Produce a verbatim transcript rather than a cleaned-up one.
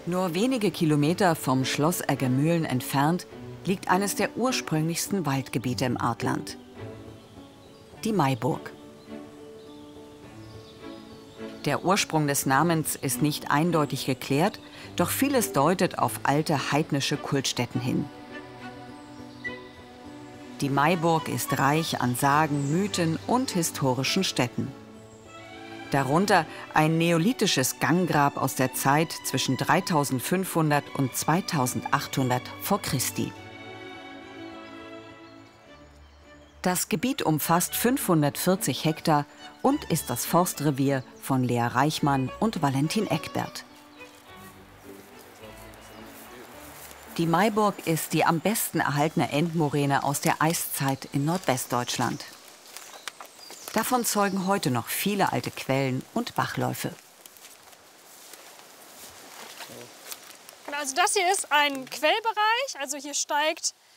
Nur wenige Kilometer vom Schloss Eggermühlen entfernt liegt eines der ursprünglichsten Waldgebiete im Artland: die Maiburg. Der Ursprung des Namens ist nicht eindeutig geklärt, doch vieles deutet auf alte heidnische Kultstätten hin. Die Maiburg ist reich an Sagen, Mythen und historischen Stätten. Darunter ein neolithisches Ganggrab aus der Zeit zwischen dreitausendfünfhundert und zweitausendachthundert vor Christi. Das Gebiet umfasst fünfhundertvierzig Hektar und ist das Forstrevier von Lea Reichmann und Valentin Eckbert. Die Maiburg ist die am besten erhaltene Endmoräne aus der Eiszeit in Nordwestdeutschland. Davon zeugen heute noch viele alte Quellen und Bachläufe. Also das hier ist ein Quellbereich, also hier steigt